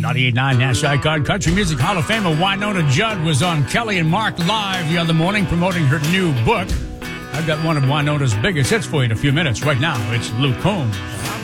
98.9 Nash Icon Country Music Hall of Famer Wynonna Judd was on Kelly and Mark Live the other morning promoting her new book. I've got one of Wynonna's biggest hits for you in a few minutes. Right now, it's Luke Combs.